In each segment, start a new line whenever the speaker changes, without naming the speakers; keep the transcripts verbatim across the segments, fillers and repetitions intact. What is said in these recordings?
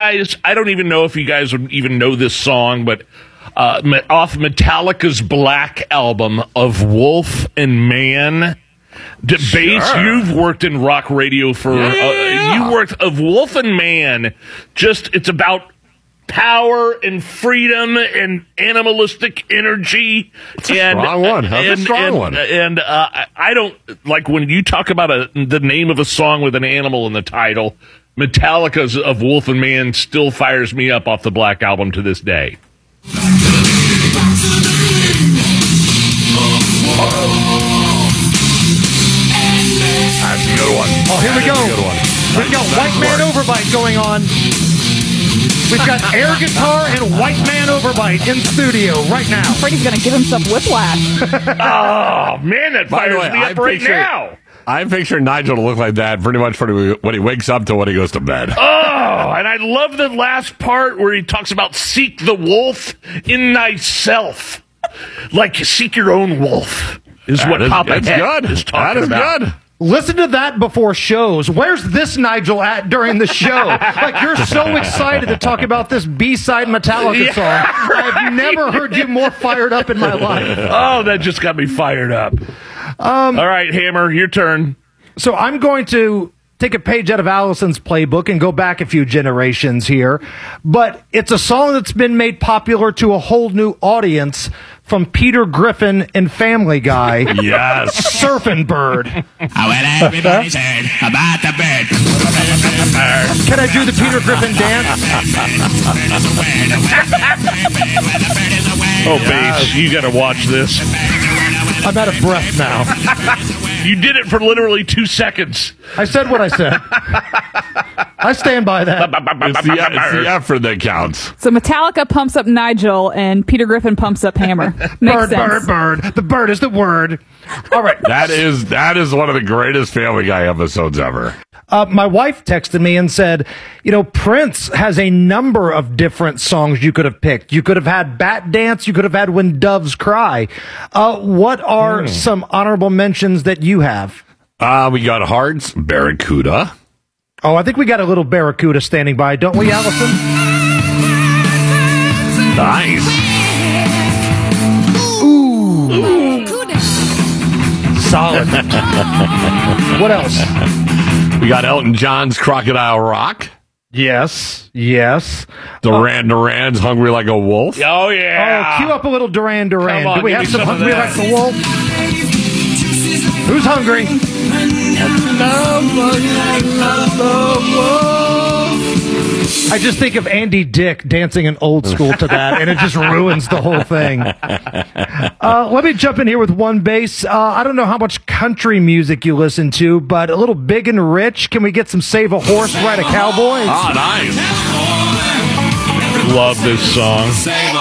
guys, I don't even know if you guys would even know this song, but uh, off Metallica's Black album of Wolf and Man. D-
Sure.
Bass, you've worked in rock radio for,
yeah, yeah, yeah.
Uh, you worked of Wolf and Man. Just, it's about power and freedom and animalistic energy.
It's a
and,
strong one. That's
and,
a strong
and,
one.
And uh, I don't, like when you talk about a, the name of a song with an animal in the title, Metallica's of Wolf and Man still fires me up off the Black album to this day.
That's a good one.
Oh, here we go.
Good one.
We've got White Man Overbite going on. We've got air guitar and White Man Overbite in studio right now.
I'm afraid he's going to give himself whiplash.
Oh, man, that
By the
fires
way,
me
I
up right
picture-
now.
I picture Nigel to look like that pretty much from when he wakes up to when he goes to bed.
Oh, and I love the last part where he talks about seek the wolf in thyself. Like, seek your own wolf is
That
what
is-
Papa
that's
Head
good.
is talking
That is
about.
good.
Listen to that before shows. Where's this Nigel at during the show? Like, you're so excited to talk about this B-side Metallica
Yeah,
song. I've never heard you more fired up in my life.
Oh, that just got me fired up. Um, All right, Hammer, your turn.
So I'm going to take a page out of Allison's playbook and go back a few generations here. But it's a song that's been made popular to a whole new audience from Peter Griffin and Family Guy.
Yes.
Surfing Bird.
Well, everybody's heard about the bird.
Can I do the Peter Griffin dance?
Oh, Bass, you got to watch this.
I'm out of breath now.
You did it for literally two seconds.
I said what I said. I stand by that.
It's the, it's the effort that counts.
So Metallica pumps up Nigel, and Peter Griffin pumps up Hammer. Makes
Bird,
sense.
bird, bird. The bird is the word. All right.
That is that is one of the greatest Family Guy episodes ever.
Uh, my wife texted me and said, you know, Prince has a number of different songs you could have picked. You could have had Bat Dance. You could have had When Doves Cry. Uh, what are
Mm.
some honorable mentions that you have?
Uh, we got Hearts, Barracuda.
Oh, I think we got a little Barracuda standing by, don't we, Allison?
Nice.
Solid. What else?
We got Elton John's Crocodile Rock.
Yes, yes.
Duran Duran's Hungry Like a Wolf.
Oh, yeah.
Oh, cue up a little Duran Duran.
Come on,
Do we
give
have
me
some
some of
Hungry
that.
Like the Wolf? Who's hungry? I just think of Andy Dick dancing an old school to that, and it just ruins the whole thing. Uh, let me jump in here with one bass. Uh, I don't know how much country music you listen to, but a little Big and Rich. Can we get some Save a Horse, Ride a Cowboy?
Ah, nice.
Love this song.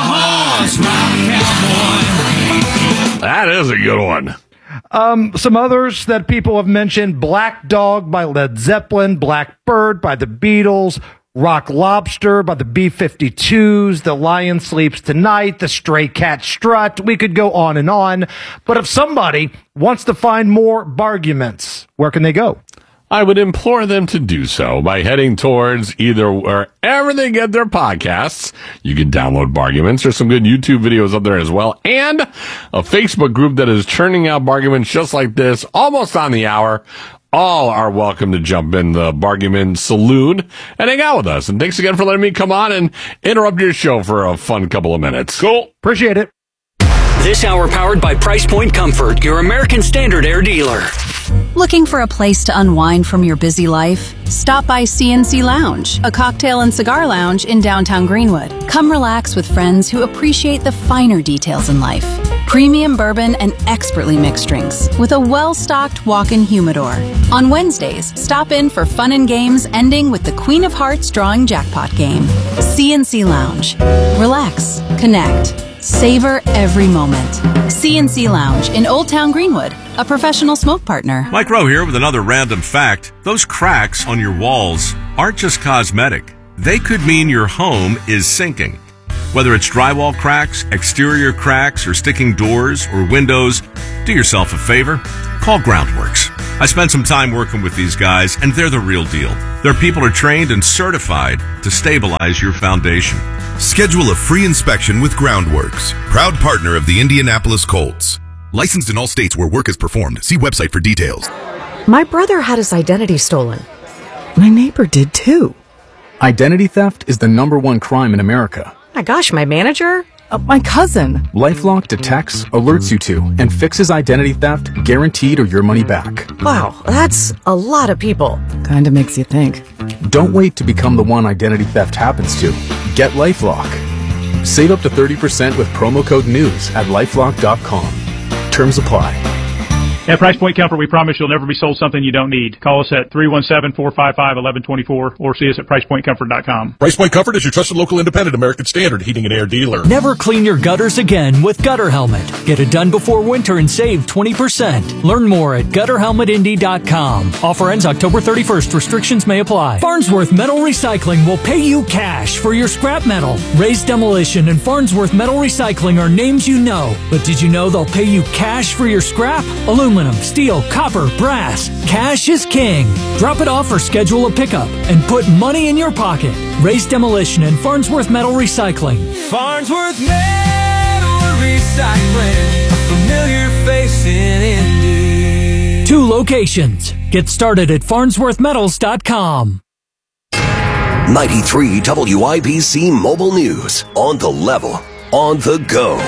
That is a good one.
Um, some others that people have mentioned: Black Dog by Led Zeppelin, Blackbird by the Beatles, Rock Lobster by the B fifty-twos, The Lion Sleeps Tonight, The Stray Cat Strut. We could go on and on. But if somebody wants to find more Barguments, where can they go?
I would implore them to do so by heading towards either wherever they get their podcasts. You can download Barguments. There's some good YouTube videos up there as well. And a Facebook group that is churning out Barguments just like this, almost on the hour. All are welcome to jump in the Bargument Saloon and hang out with us. And thanks again for letting me come on and interrupt your show for a fun couple of minutes.
Cool.
Appreciate it.
This hour powered by Price Point Comfort, your American Standard Air dealer.
Looking for a place to unwind from your busy life? Stop by C N C Lounge, a cocktail and cigar lounge in downtown Greenwood. Come relax with friends who appreciate the finer details in life. Premium bourbon and expertly mixed drinks with a well-stocked walk-in humidor. On Wednesdays, stop in for fun and games ending with the Queen of Hearts drawing jackpot game. C N C Lounge. Relax, connect, savor every moment. C N C Lounge in Old Town Greenwood, a professional smoke partner.
Mike Rowe here with another random fact. Those cracks on your walls aren't just cosmetic. They could mean your home is sinking. Whether it's drywall cracks, exterior cracks, or sticking doors or windows, do yourself a favor. call Groundworks. I spent some time working with these guys, and they're the real deal. Their people are trained and certified to stabilize your foundation.
Schedule a free inspection with Groundworks, proud partner of the Indianapolis Colts. Licensed in all states where work is performed. See website for details.
My brother had his identity stolen. My neighbor did too.
Identity theft is the number one crime in America.
My gosh, my manager? Uh, my cousin.
LifeLock detects, alerts you to, and fixes identity theft guaranteed or your money back.
Wow, that's a lot of people.
Kinda makes you think.
Don't wait to become the one identity theft happens to. Get LifeLock. Save up to thirty percent with promo code NEWS at lifelock dot com. Terms apply.
At Price Point Comfort, we promise you'll never be sold something you don't need. Call us at three one seven, four five five, one one two four or see us at price point comfort dot com.
Price Point Comfort is your trusted local independent American Standard heating and air dealer.
Never clean your gutters again with Gutter Helmet. Get it done before winter and save twenty percent. Learn more at gutter helmet indy dot com. Offer ends October thirty-first. Restrictions may apply. Farnsworth Metal Recycling will pay you cash for your scrap metal. Raised Demolition and Farnsworth Metal Recycling are names you know. But did you know they'll pay you cash for your scrap? Aluminum, steel, copper, brass. Cash is king. Drop it off or schedule a pickup and put money in your pocket. Raised Demolition and Farnsworth Metal Recycling.
Farnsworth Metal Recycling, a familiar face in Indy.
Two locations. Get started at farnsworth metals dot com.
ninety-three W I B C Mobile News. On the level. On the go.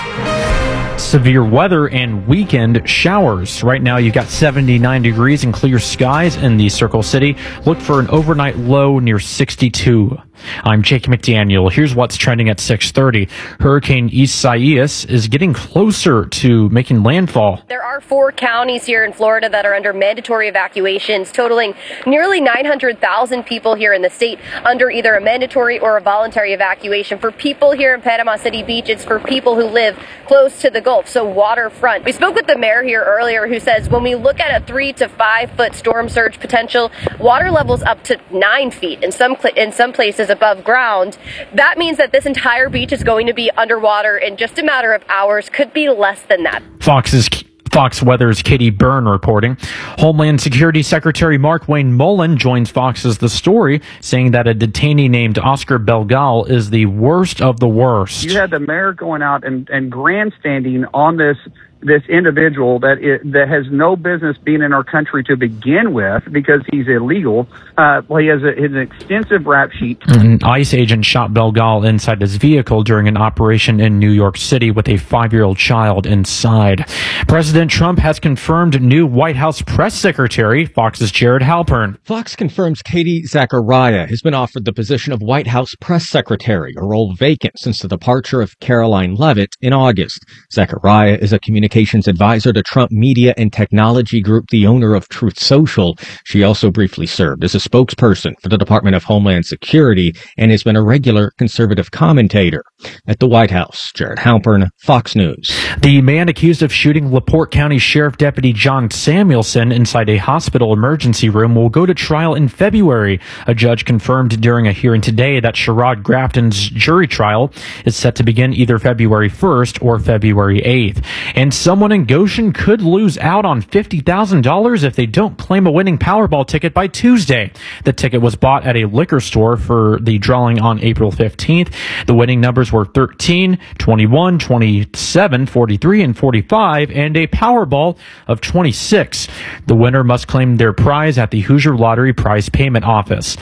Severe weather and weekend showers. Right now you've got seventy-nine degrees and clear skies in the Circle City. Look for an overnight low near sixty-two. I'm Jake McDaniel. Here's what's trending at six thirty. Hurricane Isaias is getting closer to making landfall.
There are four counties here in Florida that are under mandatory evacuations, totaling nearly nine hundred thousand people here in the state under either a mandatory or a voluntary evacuation. For people here in Panama City Beach, it's for people who live close to the Gulf, so waterfront. We spoke with the mayor here earlier who says when we look at a three to five foot storm surge potential, water levels up to nine feet in some in some places above ground. That means that this entire beach is going to be underwater in just a matter of hours, could be less than that.
Fox's Fox Weather's Katie Byrne reporting. Homeland Security Secretary Mark Wayne Mullen joins Fox's The Story, saying that a detainee named Oscar Belgal is the worst of the worst.
You had the mayor going out and, and grandstanding on this this individual that it, that has no business being in our country to begin with because he's illegal. Uh, well, he has, a, has an extensive rap sheet.
An ICE agent shot Belgal inside his vehicle during an operation in New York City with a five-year-old child inside. President Trump has confirmed new White House press secretary. Fox's Jared Halpern.
Fox confirms Katie Zachariah has been offered the position of White House press secretary, a role vacant since the departure of Caroline Leavitt in August. Zachariah is a communications advisor to Trump Media and Technology Group, the owner of Truth Social. She also briefly served as a spokesperson for the Department of Homeland Security and has been a regular conservative commentator. At the White House, Jared Halpern, Fox News.
The man accused of shooting LaPorte County Sheriff Deputy John Samuelson inside a hospital emergency room will go to trial in February. A judge confirmed during a hearing today that Sherrod Grafton's jury trial is set to begin either February first or February eighth. And someone in Goshen could lose out on fifty thousand dollars if they don't claim a winning Powerball ticket by Tuesday. The ticket was bought at a liquor store for the drawing on April fifteenth. The winning numbers were thirteen, twenty-one, twenty-seven, forty-three, and forty-five, and a Powerball of twenty-six. The winner must claim their prize at the Hoosier Lottery Prize Payment Office.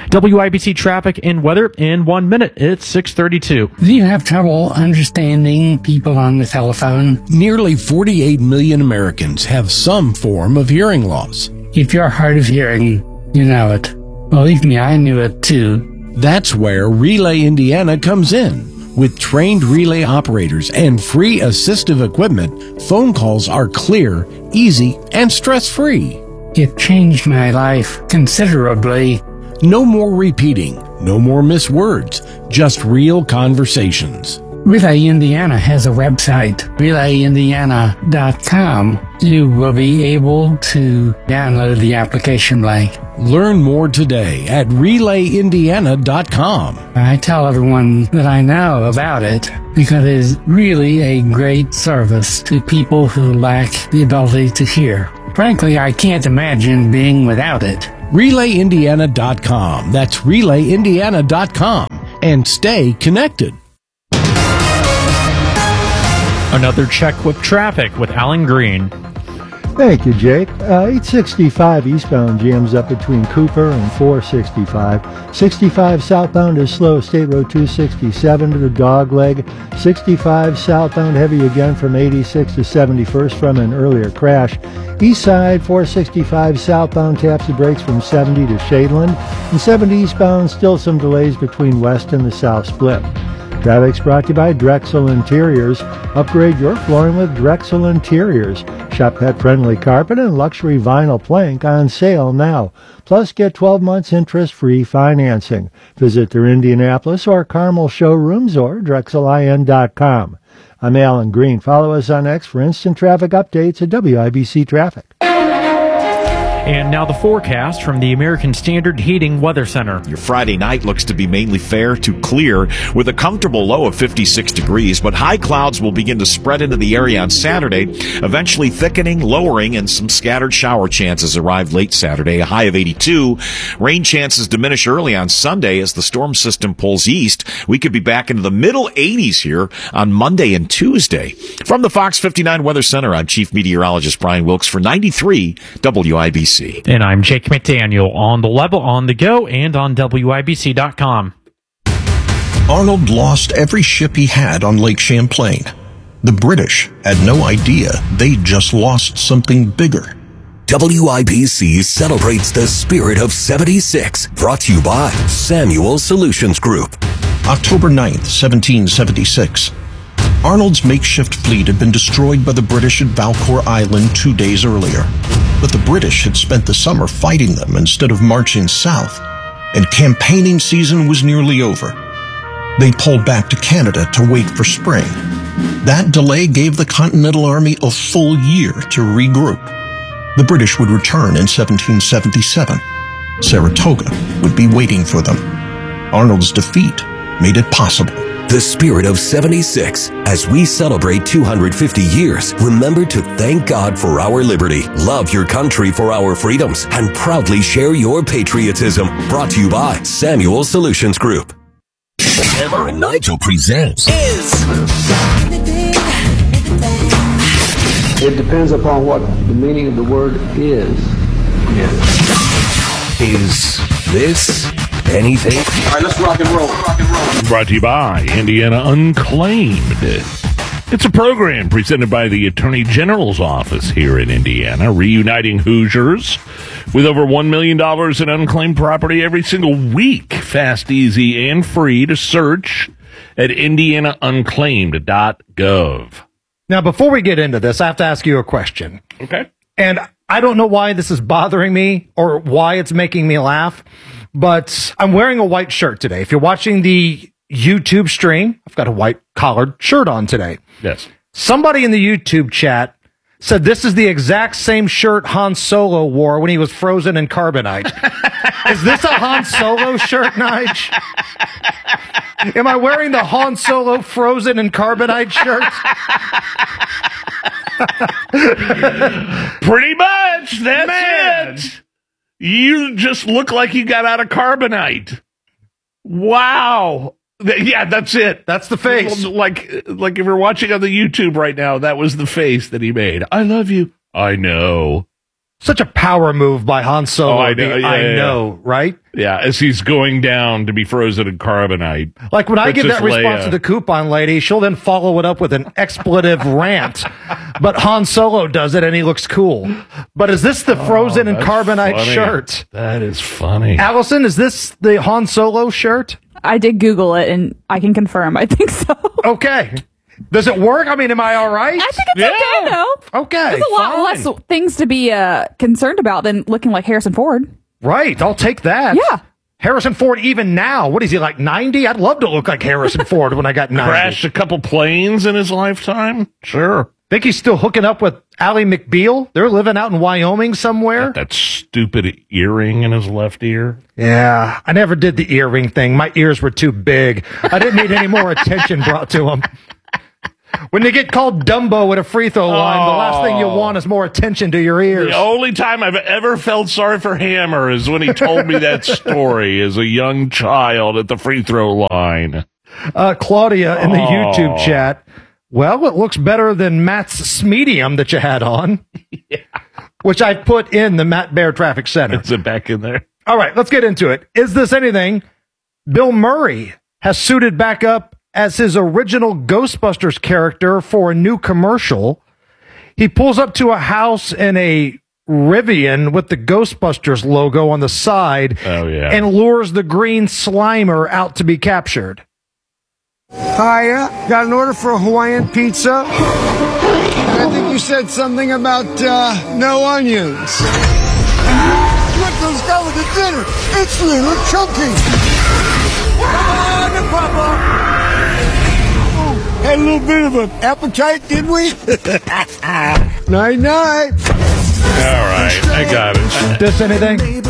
W I B C traffic and weather in one minute. It's six thirty-two.
Do you have trouble understanding people on the telephone?
Nearly forty-eight million Americans have some form of hearing loss.
If you're hard of hearing, you know it. Believe me, I knew it too.
That's where Relay Indiana comes in. With trained relay operators and free assistive equipment, phone calls are clear, easy, and stress-free.
It changed my life considerably.
No more repeating, no more miswords, just real conversations.
Relay Indiana has a website, relay indiana dot com. you will be able to download the application blank.
Learn more today at relay indiana dot com.
I tell everyone that I know about it because it is really a great service to people who lack the ability to hear. Frankly, I can't imagine being without it.
relay indiana dot com. That's relay indiana dot com. And stay connected.
Another check with traffic with Alan Green.
Thank you, Jake. Uh, eight sixty-five eastbound jams up between Cooper and four sixty-five. sixty-five southbound is slow. State Road two sixty-seven to the Dogleg. sixty-five southbound heavy again from eighty-six to seventy-first from an earlier crash. East side four sixty-five southbound taps the brakes from seventy to Shadeland. And seventy eastbound still some delays between west and the south split. Traffic's brought to you by Drexel Interiors. Upgrade your flooring with Drexel Interiors. Shop pet-friendly carpet and luxury vinyl plank on sale now. Plus, get twelve months interest-free financing. Visit their Indianapolis or Carmel showrooms or drexel I N dot com. I'm Alan Green. Follow us on X for instant traffic updates at W I B C Traffic.
And now the forecast from the American Standard Heating Weather Center.
Your Friday night looks to be mainly fair to clear with a comfortable low of fifty-six degrees, but high clouds will begin to spread into the area on Saturday, eventually thickening, lowering, and some scattered shower chances arrive late Saturday, a high of eighty-two. Rain chances diminish early on Sunday as the storm system pulls east. We could be back into the middle eighties here on Monday and Tuesday. From the Fox fifty-nine Weather Center, I'm Chief Meteorologist Brian Wilkes for ninety-three W I B C.
And I'm Jake McDaniel on the level, on the go, and on W I B C dot com.
Arnold lost every ship he had on Lake Champlain. The British had no idea they'd just lost something bigger.
W I B C celebrates the spirit of seventy-six, brought to you by Samuel Solutions Group.
October ninth, seventeen seventy-six. Arnold's makeshift fleet had been destroyed by the British at Valcour Island two days earlier. But the British had spent the summer fighting them instead of marching south, and campaigning season was nearly over. They pulled back to Canada to wait for spring. That delay gave the Continental Army a full year to regroup. The British would return in seventeen seventy-seven. Saratoga would be waiting for them. Arnold's defeat made it possible.
The spirit of seventy-six. As we celebrate two hundred fifty years, remember to thank God for our liberty, love your country for our freedoms, and proudly share your patriotism. Brought to you by Samuel Solutions Group. Hammer and Nigel presents Is.
It depends upon what the meaning of the word is.
Is this anything?
All right, let's rock and roll. Rock and roll.
Brought to you by Indiana Unclaimed. It's a program presented by the Attorney General's office here in Indiana, reuniting Hoosiers with over one million dollars in unclaimed property every single week. Fast, easy, and free to search at indiana unclaimed dot gov.
Now, before we get into this, I have to ask you a question.
Okay.
And I don't know why this is bothering me or why it's making me laugh, but I'm wearing a white shirt today. If you're watching the YouTube stream, I've got a white collared shirt on today.
Yes.
Somebody in the YouTube chat said this is the exact same shirt Han Solo wore when he was frozen in carbonite. Is this a Han Solo shirt, Nige? Am I wearing the Han Solo frozen in carbonite shirt?
Pretty much. That's
Man.
it. You just look like you got out of carbonite. Wow. Th- Yeah, that's it.
That's the face.
Like, like if you're watching on the YouTube right now, that was the face that he made. I love you. I know.
Such a power move by Han Solo.
Oh, I know.
The,
Yeah,
I
yeah,
know, right?
Yeah, as he's going down to be frozen in carbonite.
Like when I get that
Princess
response
Leia.
to the coupon lady, she'll then follow it up with an expletive rant. But Han Solo does it and he looks cool. But is this the frozen
Oh,
in
that's
carbonite
funny.
shirt?
That is funny.
Allison, is this the Han Solo shirt?
I did Google it, and I can confirm. I think so.
Okay. Does it work? I mean, am I all right?
I think it's okay, though.
Okay,
There's a lot
fine.
less things to be uh, concerned about than looking like Harrison Ford.
Right. I'll take that.
Yeah.
Harrison Ford, even now, what is he, like ninety? I'd love to look like Harrison Ford when I got ninety.
Crashed a couple planes in his lifetime? Sure.
Think he's still hooking up with Ally McBeal? They're living out in Wyoming somewhere.
Got that stupid earring in his left ear.
Yeah, I never did the earring thing. My ears were too big. I didn't need any more attention brought to them. When you get called Dumbo at a free throw line, oh. the last thing you want is more attention to your ears.
The only time I've ever felt sorry for Hammer is when he told me that story as a young child at the free throw line.
Uh, Claudia in the
oh.
YouTube chat. Well, it looks better than Matt's medium that you had on, yeah. which I put in the Matt Bear Traffic Center.
Is it back in there?
All right, let's get into it. Is this anything? Bill Murray has suited back up as his original Ghostbusters character for a new commercial. He pulls up to a house in a Rivian with the Ghostbusters logo on the side
oh, yeah.
and lures the green Slimer out to be captured.
Hiya, got an order for a Hawaiian pizza. And I think you said something about uh, no onions. Look, those got with the dinner. It's little chunky. Come on, Papa. Had a little bit of an appetite, didn't we? Night, night.
All right, I got it.
This anything?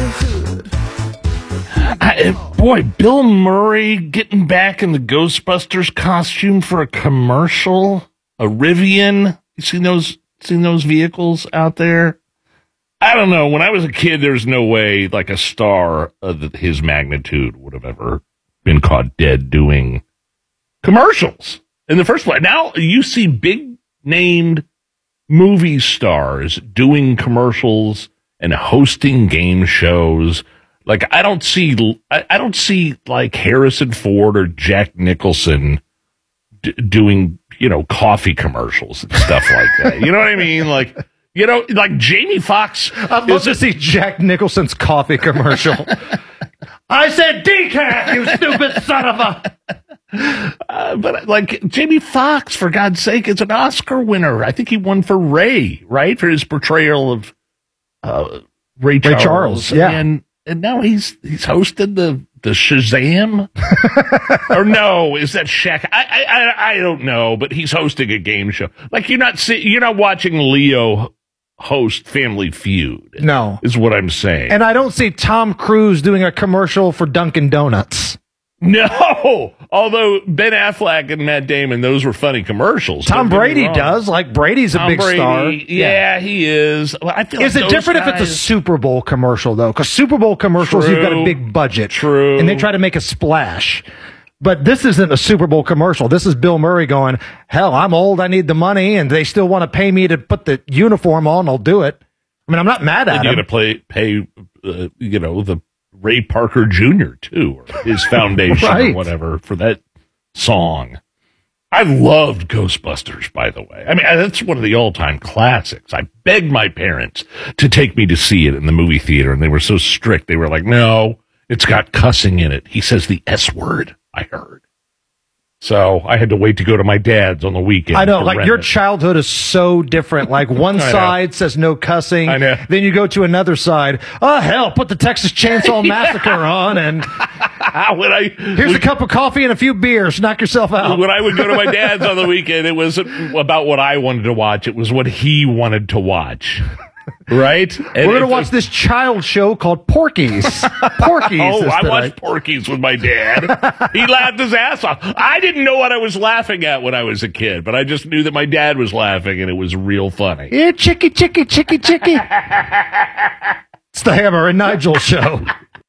I, boy, Bill Murray getting back in the Ghostbusters costume for a commercial, a Rivian. You seen those? Seen those vehicles out there? I don't know. When I was a kid, there's no way like a star of his magnitude would have ever been caught dead doing commercials in the first place. Now you see big named movie stars doing commercials and hosting game shows. Like, I don't see, I, I don't see like Harrison Ford or Jack Nicholson d- doing, you know, coffee commercials and stuff like that. You know what I mean? Like, you know, like Jamie Foxx.
I'd love to see Jack Nicholson's coffee commercial. I said decaf, you stupid son of a.
Uh, but like Jamie Foxx, for God's sake, is an Oscar winner. I think he won for Ray, right? For his portrayal of uh, Ray Charles.
Ray Charles, yeah.
And, And now he's he's hosted the the Shazam, or no, is that Shaq? I, I I don't know, but he's hosting a game show. Like you're not see, you're not watching Leo host Family Feud.
No,
is what I'm saying.
And I don't see Tom Cruise doing a commercial for Dunkin' Donuts.
No, although Ben Affleck and Matt Damon, those were funny commercials.
Tom Brady does. Like Brady's a
Tom
big
Brady,
star.
Yeah, yeah, he is. Well, I feel
is
like
it different guys... if it's a Super Bowl commercial though? Because Super Bowl commercials,
True.
you've got a big budget.
True.
And they try to make a splash. But this isn't a Super Bowl commercial. This is Bill Murray going, hell, I'm old, I need the money, and they still want to pay me to put the uniform on. I'll do it. I mean, I'm not mad at
and
him.
You're going to play, pay, uh, you know, the Ray Parker Junior too, or his foundation
right.
or whatever for that song. I loved Ghostbusters, by the way. I mean, that's one of the all-time classics. I begged my parents to take me to see it in the movie theater, and they were so strict. They were like, no, it's got cussing in it. He says the S word, I heard. So I had to wait to go to my dad's on the weekend.
I know, like your
it.
childhood is so different. Like one side says no cussing.
I know.
Then you go to another side. Oh, hell, put the Texas Chainsaw Massacre on and
when I,
here's
when,
a cup of coffee and a few beers. Knock yourself out.
When I would go to my dad's on the weekend, it wasn't about what I wanted to watch. It was what he wanted to watch. Right? And
we're going to watch this child show called Porky's. Porky's.
Oh, I
tonight.
watched Porky's with my dad. He laughed his ass off. I didn't know what I was laughing at when I was a kid, but I just knew that my dad was laughing, and it was real funny.
Yeah, chicky, chicky, chicky, chicky. It's the Hammer and Nigel show.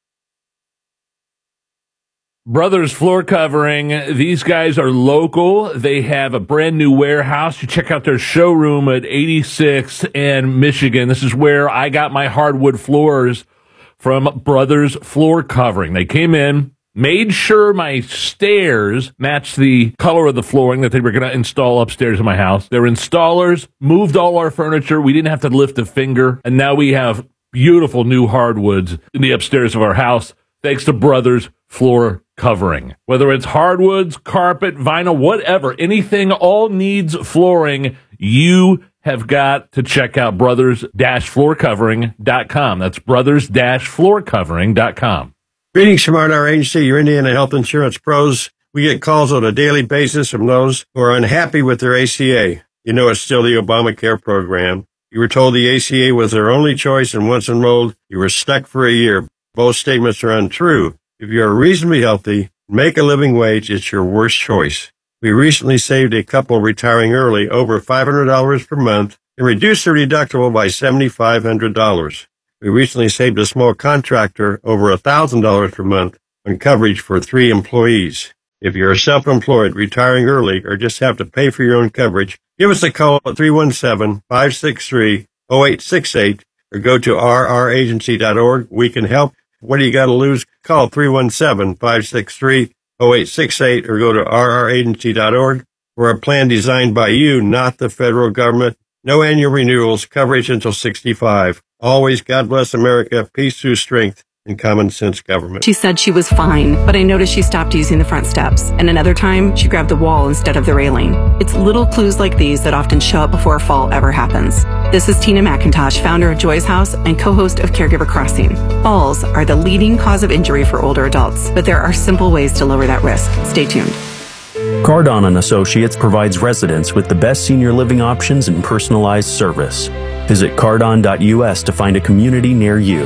Brothers Floor Covering. These guys are local. They have a brand new warehouse. You check out their showroom at eighty-sixth and Michigan. This is where I got my hardwood floors from Brothers Floor Covering. They came in, made sure my stairs matched the color of the flooring that they were going to install upstairs in my house. They're installers, moved all our furniture. We didn't have to lift a finger. And now we have beautiful new hardwoods in the upstairs of our house, thanks to Brothers Floor Covering. Whether it's hardwoods, carpet, vinyl, whatever, anything, all needs flooring, you have got to check out brothers floor covering dot com. That's brothers floor covering dot com.
Greetings from our agency, your Indiana Health Insurance Pros. We get calls on a daily basis from those who are unhappy with their A C A. you know it's still the Obamacare program. You were told the A C A was their only choice, and once enrolled, you were stuck for a year. Both statements are untrue. If you are reasonably healthy, make a living wage, it's your worst choice. We recently saved a couple retiring early over five hundred dollars per month and reduced their deductible by seven thousand five hundred dollars. We recently saved a small contractor over one thousand dollars per month on coverage for three employees. If you're self-employed, retiring early, or just have to pay for your own coverage, give us a call at three one seven, five six three, zero eight six eight or go to r r agency dot org. We can help. What do you got to lose? Call three one seven, five six three, zero eight six eight or go to r r agency dot org. We're a plan designed by you, not the federal government. No annual renewals, coverage until sixty-five. Always, God bless America, peace through strength, and common sense government.
She said she was fine, but I noticed she stopped using the front steps. And another time, she grabbed the wall instead of the railing. It's little clues like these that often show up before a fall ever happens. This is Tina McIntosh, founder of Joy's House and co-host of Caregiver Crossing. Falls are the leading cause of injury for older adults, but there are simple ways to lower that risk. Stay tuned.
Cardon and Associates provides residents with the best senior living options and personalized service. Visit cardon dot u s to find a community near you.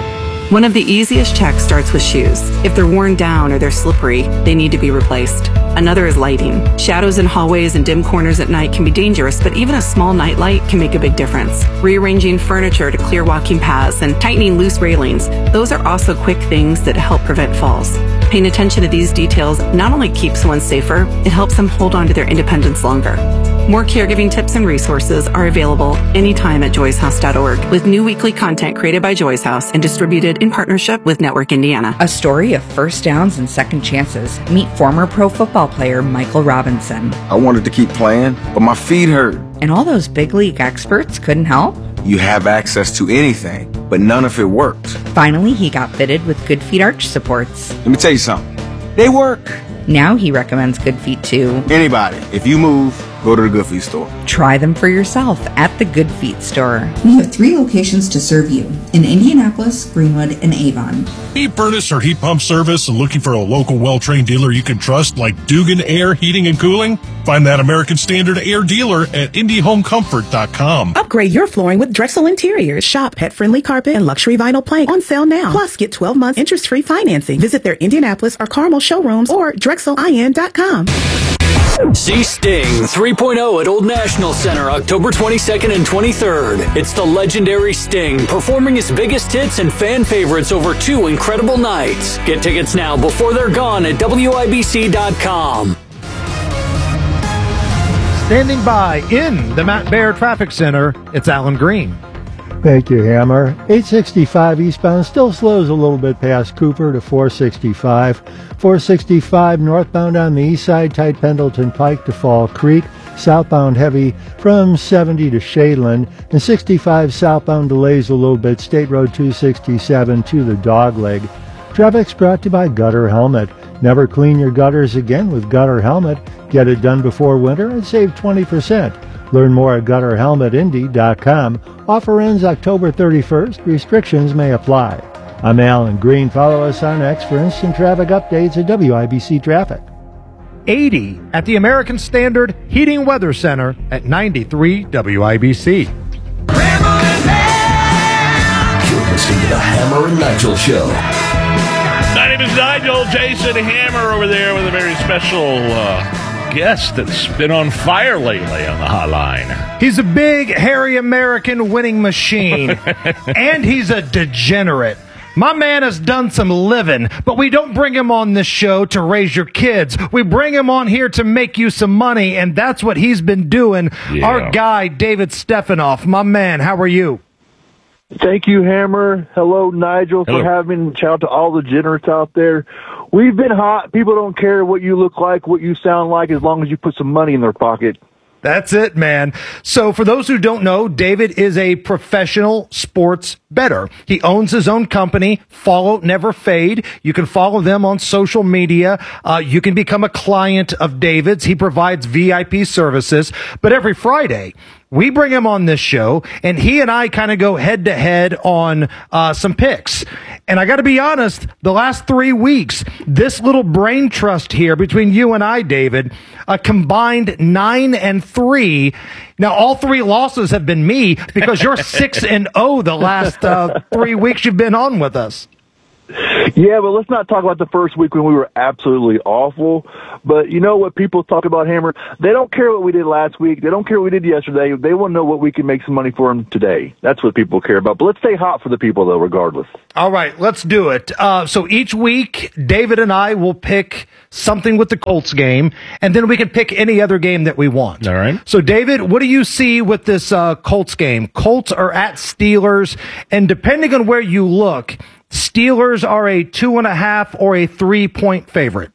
One of the easiest checks starts with shoes. If they're worn down or they're slippery, they need to be replaced. Another is lighting. Shadows in hallways and dim corners at night can be dangerous, but even a small night light can make a big difference. Rearranging furniture to clear walking paths and tightening loose railings, those are also quick things that help prevent falls. Paying attention to these details not only keeps someone safer, it helps them hold on to their independence longer. More caregiving tips and resources are available anytime at joys house dot org, with new weekly content created by Joy's House and distributed in partnership with Network Indiana.
A story of first downs and second chances. Meet former pro football player Michael Robinson.
I wanted to keep playing, but my feet hurt.
And all those big league experts couldn't help?
You have access to anything, but none of it worked.
Finally, he got fitted with Good Feet arch supports.
Let me tell you something. They work.
Now he recommends Good Feet to
anybody. If you move, go to the Good Feet store.
Try them for yourself at the Good Feet store.
We have three locations to serve you in Indianapolis, Greenwood, and Avon.
Heat furnace or heat pump service and looking for a local well-trained dealer you can trust like Dugan Air Heating and Cooling? Find that American Standard Air dealer at Indy Home Comfort dot com.
Upgrade your flooring with Drexel Interiors. Shop pet-friendly carpet and luxury vinyl plank on sale now. Plus, get twelve months interest-free financing. Visit their Indianapolis or Carmel showrooms or drexel I N dot com.
See Sting three point oh at Old National Center October twenty-second and twenty-third. It's the legendary Sting performing his biggest hits and fan favorites over two incredible nights. Get tickets now before they're gone at W I B C dot com.
Standing by in the Matt Baer Traffic Center, it's Alan Green.
Thank you, Hammer. eight sixty-five eastbound still slows a little bit past Cooper to four sixty-five. four sixty-five northbound on the east side, tight Pendleton Pike to Fall Creek. Southbound heavy from seventy to Shadeland. And sixty-five southbound delays a little bit. State Road two sixty-seven to the Dogleg. Traffic's brought to you by Gutter Helmet. Never clean your gutters again with Gutter Helmet. Get it done before winter and save twenty percent. Learn more at gutter helmet indy dot com. Offer ends October thirty-first. Restrictions may apply. I'm Alan Green. Follow us on X for instant traffic updates at W I B C Traffic.
eighty at the American Standard Heating Weather Center at ninety-three W I B C.
You're listening to the Hammer and Nigel Show.
My name is Nigel Jason Hammer over there with a very special uh, guest that's been on fire lately on the hotline.
He's a big, hairy American winning machine, and he's a degenerate. My man has done some living, but we don't bring him on this show to raise your kids. We bring him on here to make you some money, and that's what he's been doing.
Yeah.
Our guy, David Stefanoff. My man, how are you?
Thank you, Hammer. Hello, Nigel,
Hello.
for having me. Shout out to all the degenerates out there. We've been hot. People don't care what you look like, what you sound like, as long as you put some money in their pocket.
That's it, man. So for those who don't know, David is a professional sports bettor. He owns his own company, Follow Never Fade. You can follow them on social media. Uh, you can become a client of David's. He provides V I P services. But every Friday, we bring him on this show, and he and I kind of go head to head on uh, some picks. And I got to be honest, the last three weeks, this little brain trust here between you and I, David, a combined nine and three. Now, all three losses have been me because you're six and oh the last uh, three weeks you've been on with us.
Yeah, but let's not talk about the first week when we were absolutely awful. But you know what people talk about, Hammer? They don't care what we did last week. They don't care what we did yesterday. They want to know what we can make some money for them today. That's what people care about. But let's stay hot for the people, though, regardless.
All right, let's do it. Uh, so each week, David and I will pick something with the Colts game, and then we can pick any other game that we want.
All right.
So, David, what do you see with this uh, Colts game? Colts are at Steelers, and depending on where you look, Steelers are a two and a half or a three point favorite.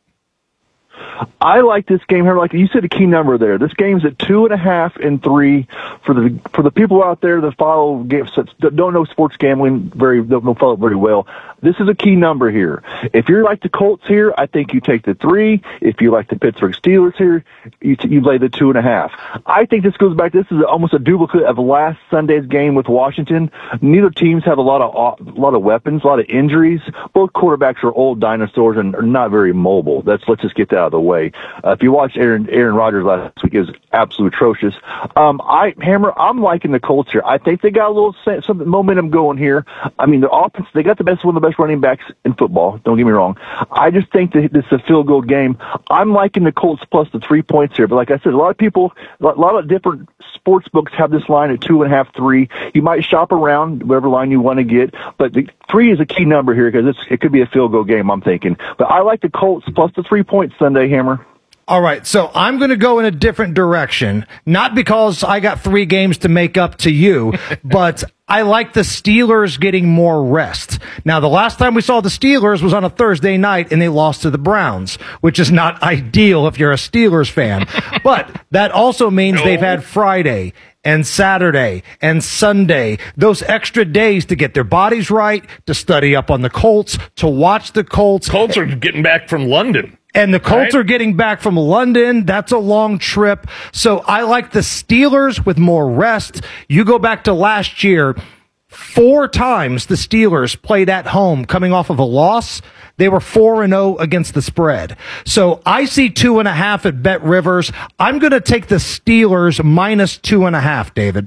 I like this game here. Like you said, a key number there. This game's at two and a half and three for the for the people out there that follow games that don't know sports gambling very don't follow it very well. This is a key number here. If you're like the Colts here, I think you take the three. If you like the Pittsburgh Steelers here, you, t- you lay the two and a half. I think this goes back. This is almost a duplicate of last Sunday's game with Washington. Neither teams have a lot of a lot of weapons, a lot of injuries. Both quarterbacks are old dinosaurs and are not very mobile. That's let's just get that out of the way. Uh, if you watched Aaron Aaron Rodgers last week, it was absolutely atrocious. Um, I Hammer, I'm liking the Colts here. I think they got a little some momentum going here. I mean, the offense, they got the best one of the best running backs in football. Don't get me wrong. I just think that this is a field goal game. I'm liking the Colts plus the three points here. But like I said, a lot of people, a lot of different sports books have this line at two and a half, three. You might shop around whatever line you want to get, but the three is a key number here because it's, it could be a field goal game, I'm thinking. But I like the Colts plus the three points Sunday, Hammer.
All right, so I'm going to go in a different direction, not because I got three games to make up to you, but I like the Steelers getting more rest. Now, the last time we saw the Steelers was on a Thursday night, and they lost to the Browns, which is not ideal if you're a Steelers fan. But that also means no. they've had Friday and Saturday and Sunday, those extra days to get their bodies right, to study up on the Colts, to watch the Colts.
Colts are getting back from London.
And the Colts
right.
are getting back from London. That's a long trip. So I like the Steelers with more rest. You go back to last year, four times the Steelers played at home coming off of a loss. They were four and oh against the spread. So I see two and a half at Bet Rivers. I'm going to take the Steelers minus two and a half, David.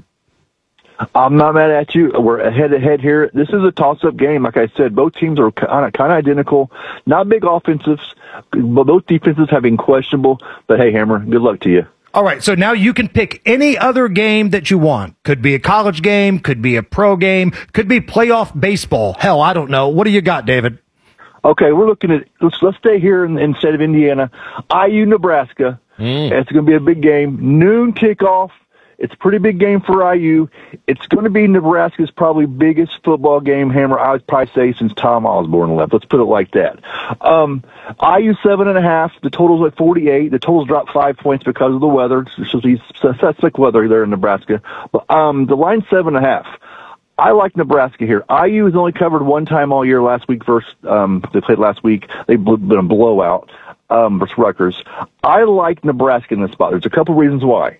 I'm not mad at you. We're head to head here. This is a toss-up game. Like I said, both teams are kind of kind of identical. Not big offensives, but both defenses have been questionable. But hey, Hammer, good luck to you.
All right, so now you can pick any other game that you want. Could be a college game, could be a pro game, could be playoff baseball. Hell, I don't know. What do you got, David?
Okay, we're looking at let's let's stay here in, in the state of Indiana. I U Nebraska. Mm. It's going to be a big game. Noon kickoff. It's a pretty big game for I U. It's going to be Nebraska's probably biggest football game, Hammer, I would probably say, since Tom Osborne left. Let's put it like that. Um, I U seven and a half. The total's at forty-eight. The total's dropped five points because of the weather. It's just suspect weather there in Nebraska. But um, the line's seven and a half. I like Nebraska here. I U has only covered one time all year last week versus, um, they played last week. They've been a blowout um, versus Rutgers. I like Nebraska in this spot. There's a couple reasons why.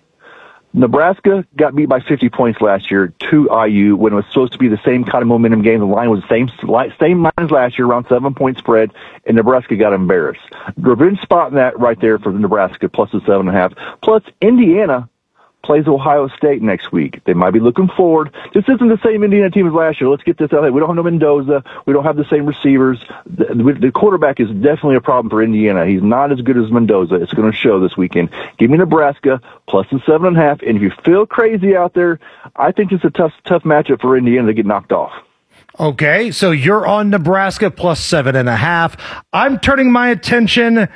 Nebraska got beat by fifty points last year to I U when it was supposed to be the same kind of momentum game. The line was the same, same line as last year, around seven-point spread, and Nebraska got embarrassed. Revenge spot in that right there for Nebraska, plus the seven and a half. Plus, Indiana plays Ohio State next week. They might be looking forward. This isn't the same Indiana team as last year. Let's get this out there. We don't have no Mendoza. We don't have the same receivers. The, the quarterback is definitely a problem for Indiana. He's not as good as Mendoza. It's going to show this weekend. Give me Nebraska plus the seven and a half. And if you feel crazy out there, I think it's a tough, tough matchup for Indiana to get knocked off.
Okay, so you're on Nebraska plus seven and a half. I'm turning my attention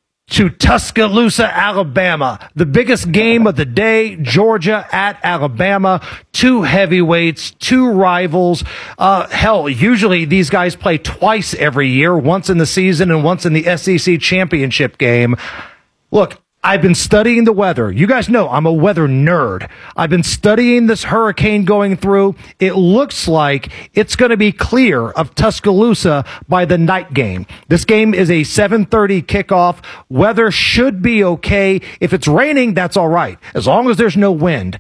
to Tuscaloosa, Alabama. The biggest game of the day, Georgia at Alabama. Two heavyweights, two rivals. Uh, hell, usually these guys play twice every year, once in the season and once in the S E C championship game. Look, I've been studying the weather. You guys know I'm a weather nerd. I've been studying this hurricane going through. It looks like it's going to be clear of Tuscaloosa by the night game. This game is a seven thirty kickoff. Weather should be okay. If it's raining, that's all right, as long as there's no wind.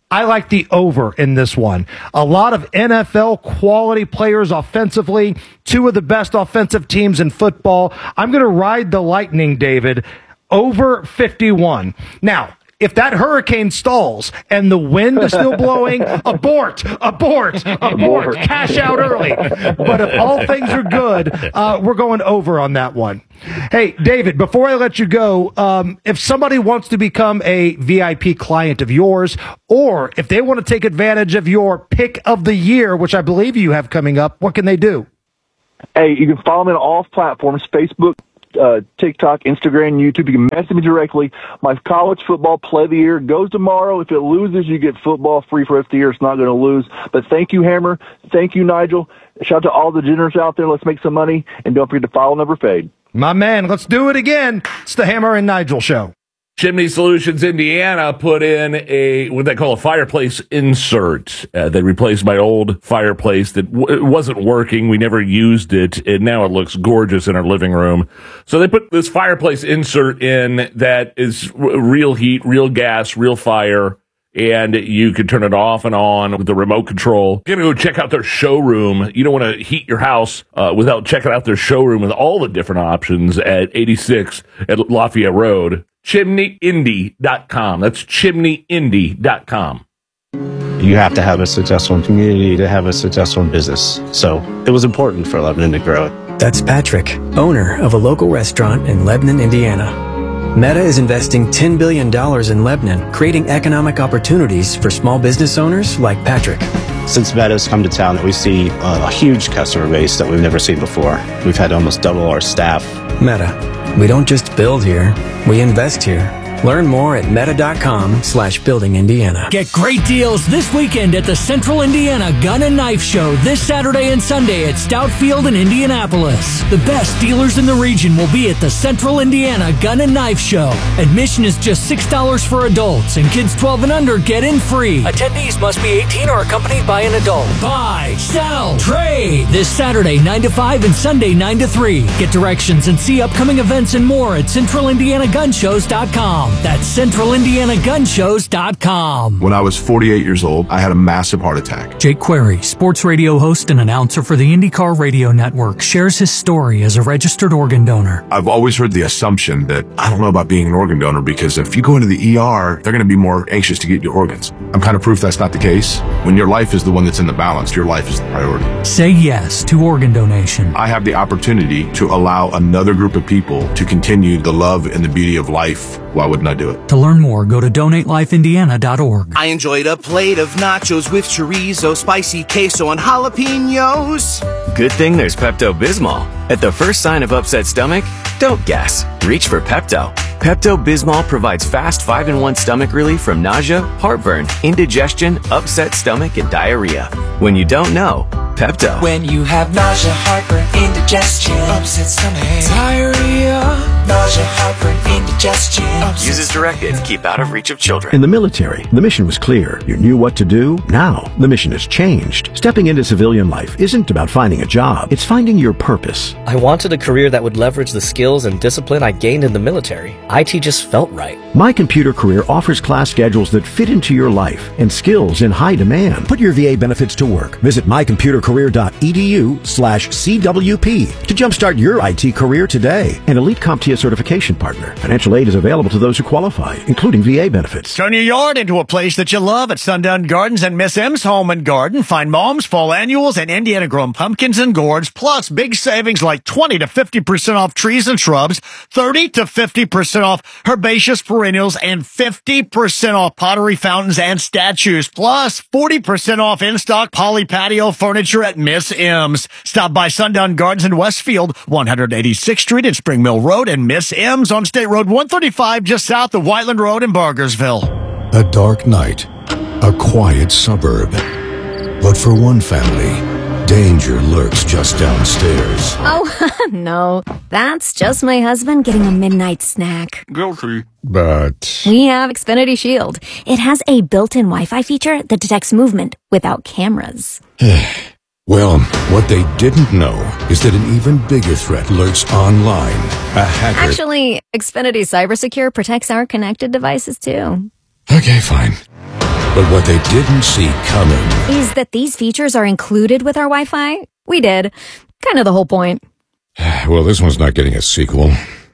I like the over in this one. A lot of N F L quality players offensively, two of the best offensive teams in football. I'm going to ride the Lightning, David, over fifty-one. Now, if that hurricane stalls and the wind is still blowing, abort, abort, abort, cash out early. But if all things are good, uh, we're going over on that one. Hey, David, before I let you go, um, if somebody wants to become a V I P client of yours, or if they want to take advantage of your pick of the year, which I believe you have coming up, what can they do?
Hey, you can follow me on all platforms, Facebook, Uh, TikTok, Instagram, YouTube. You can message me directly. My college football play of the year goes tomorrow. If it loses, you get football free for the rest of the year. It's not going to lose. But thank you, Hammer. Thank you, Nigel. Shout out to all the generous out there. Let's make some money. And don't forget to follow Never Fade.
My man, let's do it again. It's the Hammer and Nigel Show.
Chimney Solutions Indiana put in a what they call a fireplace insert. Uh, they replaced my old fireplace that w- wasn't working. We never used it, and now it looks gorgeous in our living room. So they put this fireplace insert in that is r- real heat, real gas, real fire, and you can turn it off and on with the remote control. You're going to go check out their showroom. You don't want to heat your house uh, without checking out their showroom with all the different options at eighty-six at Lafayette Road. chimney indy dot com. That's chimney indy dot com.
You have to have a successful community to have a successful business. So it was important for Lebanon to grow it.
That's Patrick, owner of a local restaurant in Lebanon, Indiana. Meta is investing ten billion dollars in Lebanon, creating economic opportunities for small business owners like Patrick.
Since Meta's come to town, we see a huge customer base that we've never seen before. We've had almost double our staff.
Meta. We don't just build here, we invest here. Learn more at meta.com slash building Indiana.
Get great deals this weekend at the Central Indiana Gun and Knife Show this Saturday and Sunday at Stout Field in Indianapolis. The best dealers in the region will be at the Central Indiana Gun and Knife Show. Admission is just six dollars for adults, and kids twelve and under get in free. Attendees must be eighteen or accompanied by an adult. Buy, sell, trade this Saturday nine to five and Sunday nine to three. Get directions and see upcoming events and more at central indiana gun shows dot com. That's central indiana gun shows dot com.
When I was forty-eight years old, I had a massive heart attack.
Jake Query, sports radio host and announcer for the IndyCar Radio Network, shares his story as a registered organ donor.
I've always heard the assumption that I don't know about being an organ donor because if you go into the E R, they're going to be more anxious to get your organs. I'm kind of proof that's not the case. When your life is the one that's in the balance, your life is the priority.
Say yes to organ donation.
I have the opportunity to allow another group of people to continue the love and the beauty of life. Why wouldn't I do it?
To learn more, go to donate life indiana dot org.
I enjoyed a plate of nachos with chorizo, spicy queso, and jalapenos.
Good thing there's Pepto-Bismol. At the first sign of upset stomach, don't guess. Reach for Pepto. Pepto-Bismol provides fast five in one stomach relief from nausea, heartburn, indigestion, upset stomach, and diarrhea. When you don't know, Pepto.
When you have nausea, heartburn, indigestion, upset stomach, diarrhea, nausea, heartburn, indigestion.
Use as directed to keep out of reach of children.
In the military, the mission was clear. You knew what to do. Now, the mission has changed. Stepping into civilian life isn't about finding a job. It's finding your purpose.
I wanted a career that would leverage the skills and discipline I gained in the military. I T just felt right.
My Computer Career offers class schedules that fit into your life and skills in high demand. Put your V A benefits to work. Visit my computer career dot e d u slash C W P to jumpstart your I T career today. An Elite CompTIA certification partner. Financial aid is available to those who qualify, including V A benefits.
Turn your yard into a place that you love at Sundown Gardens and Miss M's Home and Garden. Find Mom's Fall Annuals and Indiana Grown Pumpkins and Gourds, plus big savings like twenty to fifty percent off trees and shrubs, thirty to fifty percent off herbaceous perennials, and fifty percent off pottery fountains and statues, plus forty percent off in-stock poly patio furniture at Miss M's. Stop by Sundown Gardens in Westfield, one eighty-sixth Street and Spring Mill Road, and Miss M's on State Road one thirty-five just south of Whiteland Road in Bargersville.
A dark night, a quiet suburb. But for one family, danger lurks just downstairs.
Oh, no. That's just my husband getting a midnight snack.
Guilty. But
We have Xfinity Shield. It has a built-in Wi-Fi feature that detects movement without cameras.
well, what they didn't know is that an even bigger threat lurks online. A hacker.
Actually, Xfinity CyberSecure protects our connected devices, too.
Okay, fine. But what they didn't see coming
is that these features are included with our Wi-Fi. We did. Kind of the whole point.
Well, this one's not getting a sequel.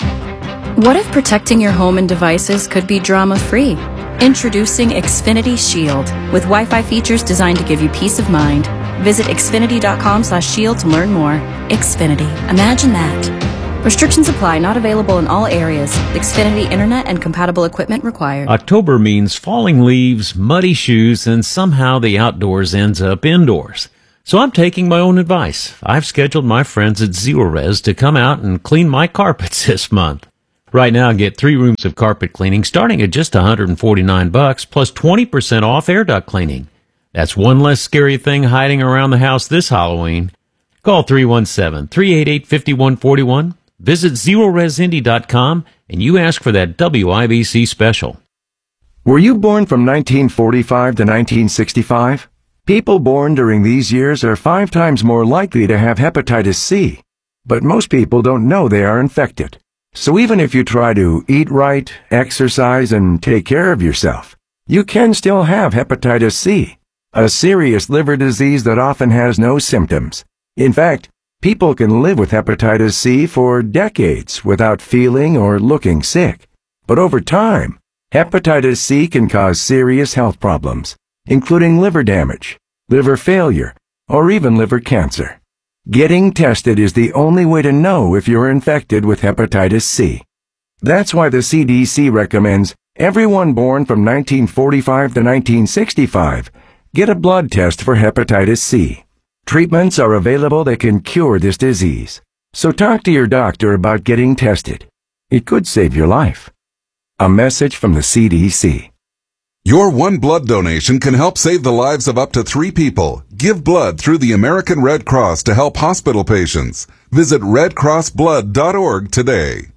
What if protecting your home and devices could be drama-free? Introducing Xfinity Shield with Wi-Fi features designed to give you peace of mind. Visit xfinity.com slash shield to learn more. Xfinity. Imagine that. Restrictions apply. Not available in all areas. Xfinity Internet and compatible equipment required.
October means falling leaves, muddy shoes, and somehow the outdoors ends up indoors. So I'm taking my own advice. I've scheduled my friends at Zerorez to come out and clean my carpets this month. Right now, get three rooms of carpet cleaning starting at just one hundred forty-nine bucks plus twenty percent off air duct cleaning. That's one less scary thing hiding around the house this Halloween. Call three one seven, three eight eight, five one four one. Visit zero res indy dot com and you ask for that W I B C special.
Were you born from nineteen forty-five to nineteen sixty-five? People born during these years are five times more likely to have hepatitis C. But most people don't know they are infected. So even if you try to eat right, exercise, and take care of yourself, you can still have hepatitis C, a serious liver disease that often has no symptoms. In fact, people can live with hepatitis C for decades without feeling or looking sick. But over time, hepatitis C can cause serious health problems, including liver damage, liver failure, or even liver cancer. Getting tested is the only way to know if you're infected with hepatitis C. That's why the C D C recommends everyone born from nineteen forty-five to nineteen sixty-five get a blood test for hepatitis C. Treatments are available that can cure this disease. So talk to your doctor about getting tested. It could save your life. A message from the C D C.
Your one blood donation can help save the lives of up to three people. Give blood through the American Red Cross to help hospital patients. Visit red cross blood dot org today.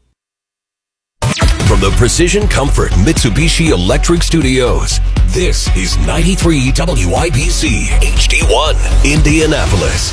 From the Precision Comfort Mitsubishi Electric Studios, this is ninety-three W I B C H D one, Indianapolis.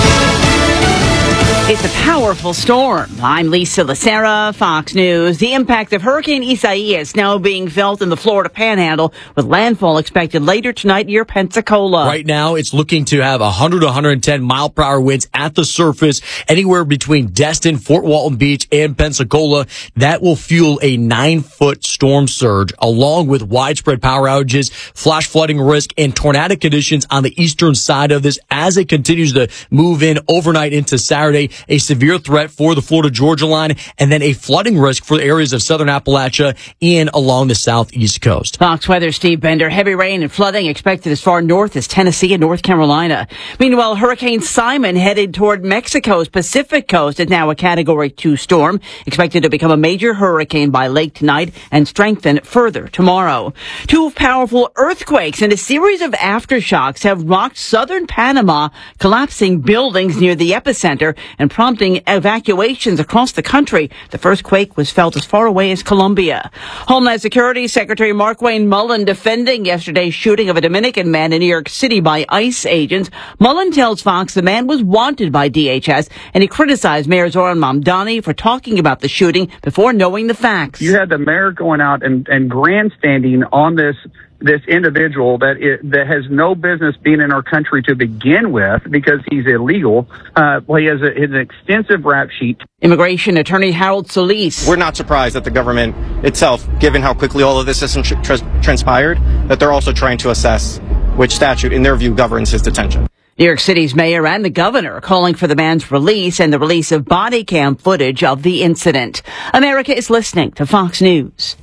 It's a powerful storm. I'm Lisa Lacera, Fox News. The impact of Hurricane Isaias now being felt in the Florida Panhandle, with landfall expected later tonight near Pensacola.
Right now, it's looking to have one hundred to one hundred ten mile per hour winds at the surface, anywhere between Destin, Fort Walton Beach, and Pensacola. That will fuel a nine-foot storm surge, along with widespread power outages, flash flooding risk, and tornadic conditions on the eastern side of this as it continues to move in overnight into Saturday. A severe threat for the Florida-Georgia line, and then a flooding risk for the areas of southern Appalachia and along the southeast coast.
Fox Weather, Steve Bender. Heavy rain and flooding expected as far north as Tennessee and North Carolina. Meanwhile, Hurricane Simon headed toward Mexico's Pacific coast is now a Category two storm, expected to become a major hurricane by late tonight and strengthen further tomorrow. Two powerful earthquakes and a series of aftershocks have rocked southern Panama, collapsing buildings near the epicenter and prompting evacuations across the country. The first quake was felt as far away as Colombia. Homeland Security Secretary Markwayne Mullin defending yesterday's shooting of a Dominican man in New York City by ICE agents. Mullin tells Fox the man was wanted by D H S, and he criticized Mayor Zoran Mamdani for talking about the shooting before knowing the facts.
You had the mayor going out and, and grandstanding on this this individual that it, that has no business being in our country to begin with because he's illegal. Uh, well, he has, a, he has an extensive rap sheet.
Immigration attorney Harold Solis.
We're not surprised that the government itself, given how quickly all of this has tr- transpired, that they're also trying to assess which statute, in their view, governs his detention.
New York City's mayor and the governor calling for the man's release and the release of body cam footage of the incident. America is listening to Fox News.